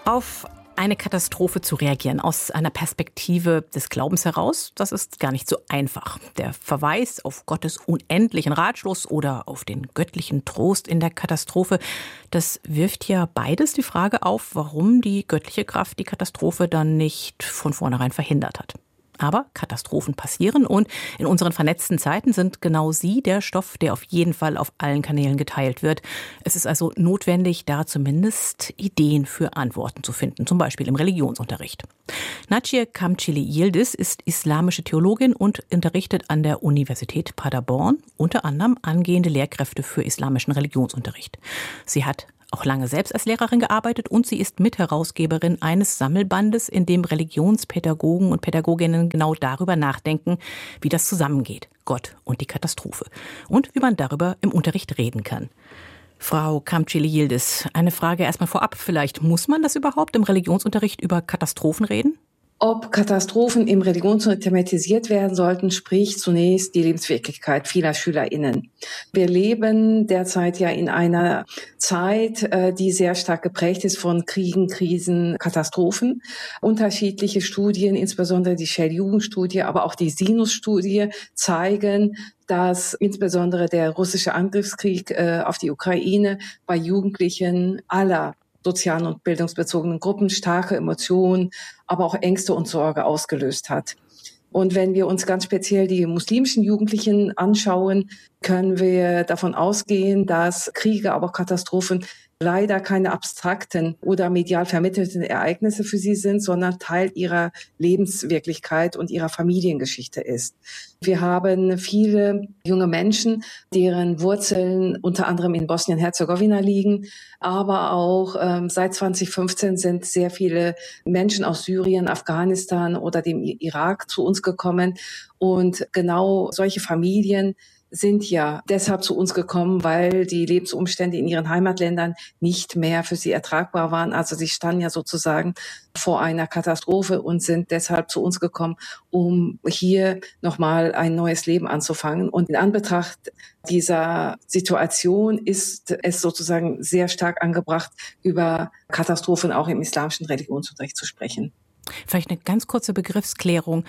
Auf eine Katastrophe zu reagieren aus einer Perspektive des Glaubens heraus, das ist gar nicht so einfach. Der Verweis auf Gottes unendlichen Ratschluss oder auf den göttlichen Trost in der Katastrophe, das wirft ja beides die Frage auf, warum die göttliche Kraft die Katastrophe dann nicht von vornherein verhindert hat. Aber Katastrophen passieren und in unseren vernetzten Zeiten sind genau sie der Stoff, der auf jeden Fall auf allen Kanälen geteilt wird. Es ist also notwendig, da zumindest Ideen für Antworten zu finden, zum Beispiel im Religionsunterricht. Naciye Kamcili Yildiz ist islamische Theologin und unterrichtet an der Universität Paderborn, unter anderem angehende Lehrkräfte für islamischen Religionsunterricht. Sie hat auch lange selbst als Lehrerin gearbeitet und sie ist Mitherausgeberin eines Sammelbandes, in dem Religionspädagogen und Pädagoginnen genau darüber nachdenken, wie das zusammengeht, Gott und die Katastrophe, und wie man darüber im Unterricht reden kann. Frau Kamcili Yildiz, eine Frage erstmal vorab vielleicht. Muss man das überhaupt im Religionsunterricht über Katastrophen reden? Ob Katastrophen im Religionsunterricht thematisiert werden sollten, spricht zunächst die Lebenswirklichkeit vieler SchülerInnen. Wir leben derzeit ja in einer Zeit, die sehr stark geprägt ist von Kriegen, Krisen, Katastrophen. Unterschiedliche Studien, insbesondere die Shell-Jugendstudie, aber auch die Sinus-Studie, zeigen, dass insbesondere der russische Angriffskrieg auf die Ukraine bei Jugendlichen aller sozialen und bildungsbezogenen Gruppen starke Emotionen, aber auch Ängste und Sorge ausgelöst hat. Und wenn wir uns ganz speziell die muslimischen Jugendlichen anschauen, können wir davon ausgehen, dass Kriege, aber auch Katastrophen leider keine abstrakten oder medial vermittelten Ereignisse für sie sind, sondern Teil ihrer Lebenswirklichkeit und ihrer Familiengeschichte ist. Wir haben viele junge Menschen, deren Wurzeln unter anderem in Bosnien-Herzegowina liegen, aber auch seit 2015 sind sehr viele Menschen aus Syrien, Afghanistan oder dem Irak zu uns gekommen. Und genau solche Familien sind ja deshalb zu uns gekommen, weil die Lebensumstände in ihren Heimatländern nicht mehr für sie ertragbar waren. Also sie standen ja sozusagen vor einer Katastrophe und sind deshalb zu uns gekommen, um hier nochmal ein neues Leben anzufangen. Und in Anbetracht dieser Situation ist es sozusagen sehr stark angebracht, über Katastrophen auch im islamischen Religionsunterricht zu sprechen. Vielleicht eine ganz kurze Begriffsklärung.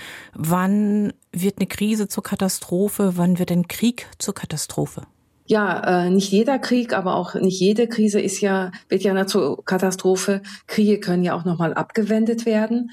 Wann wird eine Krise zur Katastrophe? Wann wird ein Krieg zur Katastrophe? Ja, nicht jeder Krieg, aber auch nicht jede Krise wird ja zur Katastrophe. Kriege können ja auch nochmal abgewendet werden.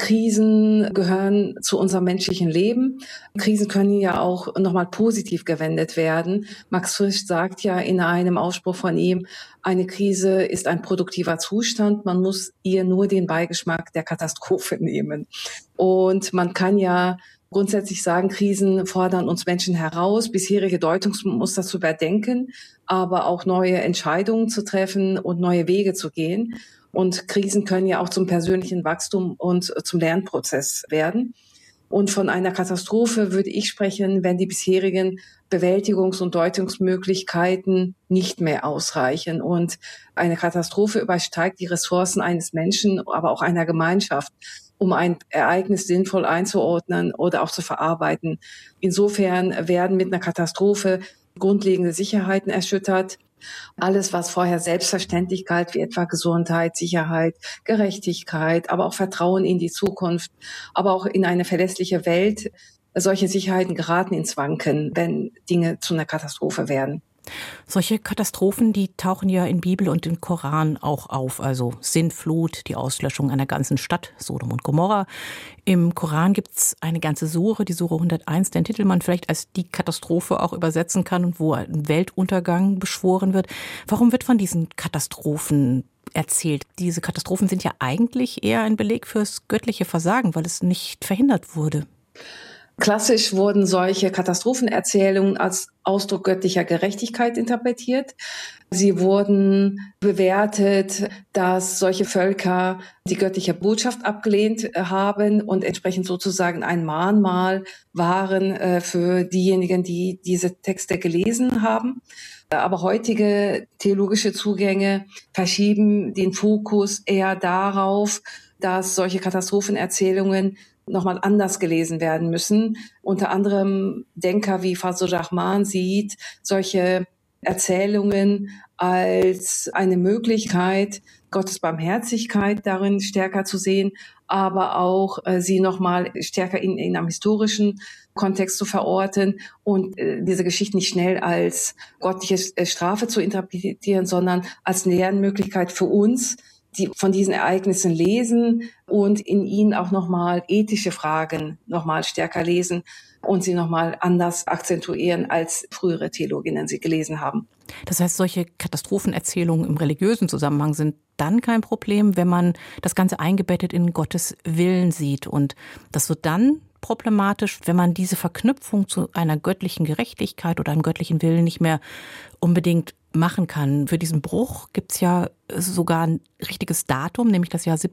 Krisen gehören zu unserem menschlichen Leben. Krisen können ja auch nochmal positiv gewendet werden. Max Frisch sagt ja in einem Ausspruch von ihm, eine Krise ist ein produktiver Zustand. Man muss ihr nur den Beigeschmack der Katastrophe nehmen. Und man kann ja grundsätzlich sagen, Krisen fordern uns Menschen heraus, bisherige Deutungsmuster zu überdenken, aber auch neue Entscheidungen zu treffen und neue Wege zu gehen. Und Krisen können ja auch zum persönlichen Wachstum und zum Lernprozess werden. Und von einer Katastrophe würde ich sprechen, wenn die bisherigen Bewältigungs- und Deutungsmöglichkeiten nicht mehr ausreichen. Und eine Katastrophe übersteigt die Ressourcen eines Menschen, aber auch einer Gemeinschaft, um ein Ereignis sinnvoll einzuordnen oder auch zu verarbeiten. Insofern werden mit einer Katastrophe grundlegende Sicherheiten erschüttert. Alles, was vorher selbstverständlich galt, wie etwa Gesundheit, Sicherheit, Gerechtigkeit, aber auch Vertrauen in die Zukunft, aber auch in eine verlässliche Welt, solche Sicherheiten geraten ins Wanken, wenn Dinge zu einer Katastrophe werden. Solche Katastrophen, die tauchen ja in Bibel und im Koran auch auf. Also Sintflut, die Auslöschung einer ganzen Stadt, Sodom und Gomorra. Im Koran gibt es eine ganze Sure, die Sure 101, den Titel man vielleicht als die Katastrophe auch übersetzen kann und wo ein Weltuntergang beschworen wird. Warum wird von diesen Katastrophen erzählt? Diese Katastrophen sind ja eigentlich eher ein Beleg fürs göttliche Versagen, weil es nicht verhindert wurde. Klassisch wurden solche Katastrophenerzählungen als Ausdruck göttlicher Gerechtigkeit interpretiert. Sie wurden bewertet, dass solche Völker die göttliche Botschaft abgelehnt haben und entsprechend sozusagen ein Mahnmal waren für diejenigen, die diese Texte gelesen haben. Aber heutige theologische Zugänge verschieben den Fokus eher darauf, dass solche Katastrophenerzählungen nochmal anders gelesen werden müssen. Unter anderem Denker wie Fazlur Rahman sieht solche Erzählungen als eine Möglichkeit, Gottes Barmherzigkeit darin stärker zu sehen, aber auch sie nochmal stärker in einem historischen Kontext zu verorten und diese Geschichte nicht schnell als gottliche Strafe zu interpretieren, sondern als Lernmöglichkeit für uns, die von diesen Ereignissen lesen und in ihnen auch nochmal ethische Fragen nochmal stärker lesen und sie nochmal anders akzentuieren, als frühere Theologinnen sie gelesen haben. Das heißt, solche Katastrophenerzählungen im religiösen Zusammenhang sind dann kein Problem, wenn man das Ganze eingebettet in Gottes Willen sieht. Und das wird dann problematisch, wenn man diese Verknüpfung zu einer göttlichen Gerechtigkeit oder einem göttlichen Willen nicht mehr unbedingt machen kann. Für diesen Bruch gibt's ja sogar ein richtiges Datum, nämlich das Jahr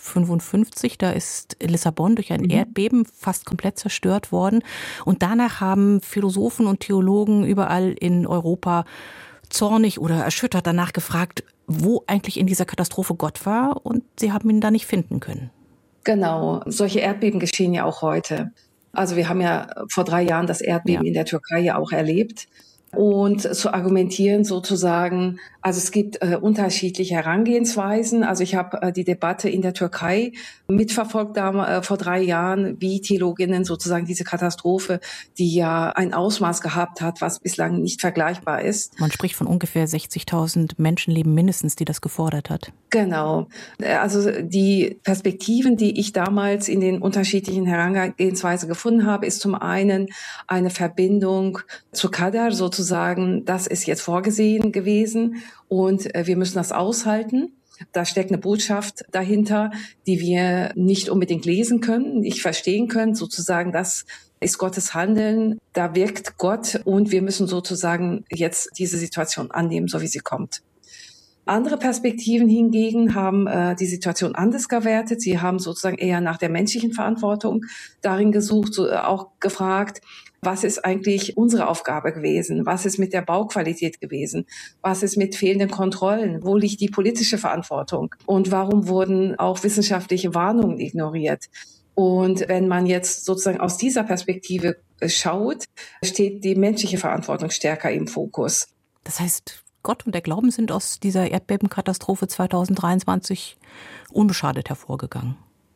1755. Da ist Lissabon durch ein Erdbeben fast komplett zerstört worden. Und danach haben Philosophen und Theologen überall in Europa zornig oder erschüttert danach gefragt, wo eigentlich in dieser Katastrophe Gott war. Und sie haben ihn da nicht finden können. Genau, solche Erdbeben geschehen ja auch heute. Also wir haben ja vor 3 Jahren das Erdbeben in der Türkei ja auch erlebt. Und zu argumentieren sozusagen, also es gibt unterschiedliche Herangehensweisen. Also ich habe die Debatte in der Türkei mitverfolgt vor 3 Jahren, wie Theologinnen sozusagen diese Katastrophe, die ja ein Ausmaß gehabt hat, was bislang nicht vergleichbar ist. Man spricht von ungefähr 60.000 Menschenleben mindestens, die das gefordert hat. Genau. Also die Perspektiven, die ich damals in den unterschiedlichen Herangehensweisen gefunden habe, ist zum einen eine Verbindung zu Qadar, sozusagen, das ist jetzt vorgesehen gewesen und wir müssen das aushalten. Da steckt eine Botschaft dahinter, die wir nicht unbedingt lesen können, nicht verstehen können, sozusagen, das ist Gottes Handeln, da wirkt Gott und wir müssen sozusagen jetzt diese Situation annehmen, so wie sie kommt. Andere Perspektiven hingegen haben die Situation anders gewertet. Sie haben sozusagen eher nach der menschlichen Verantwortung darin gesucht, auch gefragt, was ist eigentlich unsere Aufgabe gewesen? Was ist mit der Bauqualität gewesen? Was ist mit fehlenden Kontrollen? Wo liegt die politische Verantwortung? Und warum wurden auch wissenschaftliche Warnungen ignoriert? Und wenn man jetzt sozusagen aus dieser Perspektive schaut, steht die menschliche Verantwortung stärker im Fokus. Das heißt, Gott und der Glauben sind aus dieser Erdbebenkatastrophe 2023 unbeschadet hervorgegangen.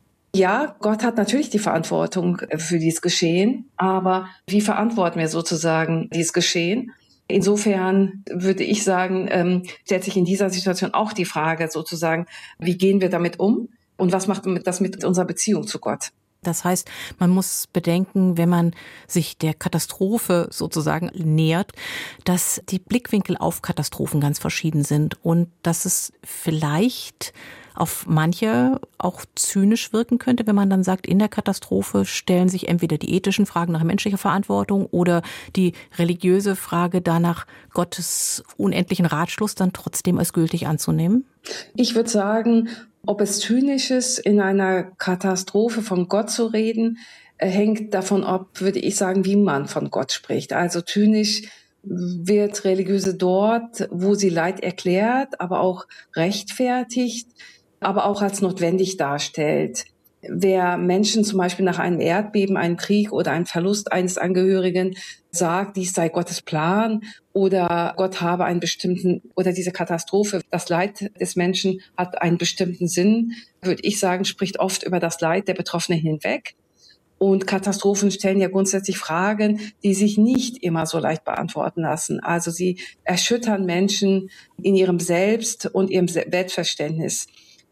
Ja, Gott hat natürlich die Verantwortung für dieses Geschehen, aber wie verantworten wir sozusagen dieses Geschehen? Insofern würde ich sagen, stellt sich in dieser Situation auch die Frage sozusagen, wie gehen wir damit um und was macht das mit unserer Beziehung zu Gott? Das heißt, man muss bedenken, wenn man sich der Katastrophe sozusagen nähert, dass die Blickwinkel auf Katastrophen ganz verschieden sind und dass es vielleicht auf manche auch zynisch wirken könnte, wenn man dann sagt, in der Katastrophe stellen sich entweder die ethischen Fragen nach menschlicher Verantwortung oder die religiöse Frage danach, Gottes unendlichen Ratschluss dann trotzdem als gültig anzunehmen? Ich würde sagen, ob es zynisch ist, in einer Katastrophe von Gott zu reden, hängt davon ab, würde ich sagen, wie man von Gott spricht. Also zynisch wird Religiöse dort, wo sie Leid erklärt, aber auch rechtfertigt, aber auch als notwendig darstellt. Wer Menschen zum Beispiel nach einem Erdbeben, einem Krieg oder einem Verlust eines Angehörigen sagt, dies sei Gottes Plan oder Gott habe einen bestimmten, oder diese Katastrophe, das Leid des Menschen hat einen bestimmten Sinn, würde ich sagen, spricht oft über das Leid der Betroffenen hinweg. Und Katastrophen stellen ja grundsätzlich Fragen, die sich nicht immer so leicht beantworten lassen. Also sie erschüttern Menschen in ihrem Selbst und ihrem Weltverständnis.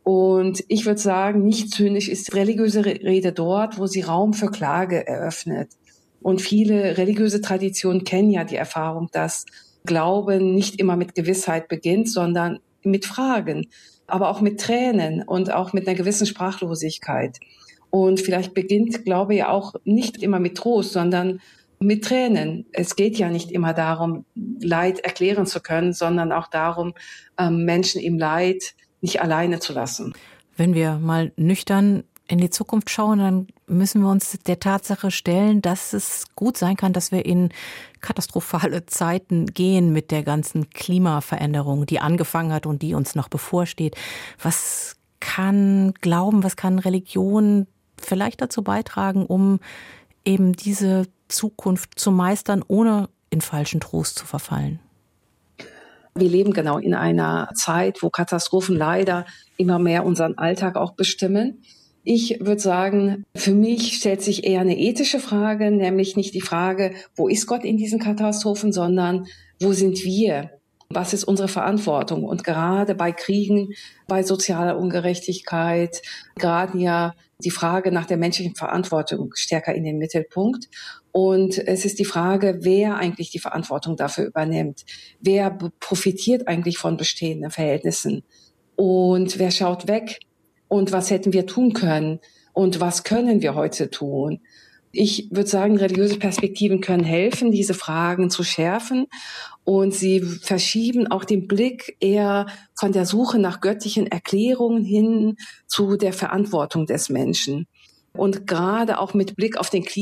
Und ich würde sagen, nicht zynisch ist religiöse Rede dort, wo sie Raum für Klage eröffnet. Und viele religiöse Traditionen kennen ja die Erfahrung, dass Glauben nicht immer mit Gewissheit beginnt, sondern mit Fragen, aber auch mit Tränen und auch mit einer gewissen Sprachlosigkeit. Und vielleicht beginnt Glaube ja auch nicht immer mit Trost, sondern mit Tränen. Es geht ja nicht immer darum, Leid erklären zu können, sondern auch darum, Menschen im Leid nicht alleine zu lassen. Wenn wir mal nüchtern in die Zukunft schauen, dann müssen wir uns der Tatsache stellen, dass es gut sein kann, dass wir in katastrophale Zeiten gehen mit der ganzen Klimaveränderung, die angefangen hat und die uns noch bevorsteht. Was kann Glauben, was kann Religion vielleicht dazu beitragen, um eben diese Zukunft zu meistern, ohne in falschen Trost zu verfallen? Wir leben genau in einer Zeit, wo Katastrophen leider immer mehr unseren Alltag auch bestimmen. Ich würde sagen, für mich stellt sich eher eine ethische Frage, nämlich nicht die Frage, wo ist Gott in diesen Katastrophen, sondern wo sind wir? Was ist unsere Verantwortung? Und gerade bei Kriegen, bei sozialer Ungerechtigkeit, geraten ja die Frage nach der menschlichen Verantwortung stärker in den Mittelpunkt. Und es ist die Frage, wer eigentlich die Verantwortung dafür übernimmt. Wer profitiert eigentlich von bestehenden Verhältnissen? Und wer schaut weg? Und was hätten wir tun können? Und was können wir heute tun? Ich würde sagen, religiöse Perspektiven können helfen, diese Fragen zu schärfen. Und sie verschieben auch den Blick eher von der Suche nach göttlichen Erklärungen hin zu der Verantwortung des Menschen. Und gerade auch mit Blick auf den